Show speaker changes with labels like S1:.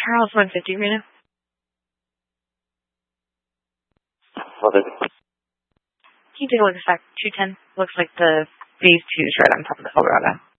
S1: Charles 150 right now.
S2: What is it?
S1: Can you take a look at that 210? Looks like the phase 2 is right on top of the Eldorado.